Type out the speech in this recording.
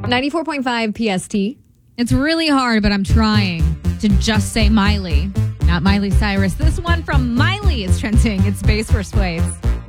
94.5 PST. It's really hard, but I'm trying to just say Miley, not Miley Cyrus. This one from Miley is trending. It's Base First Waves.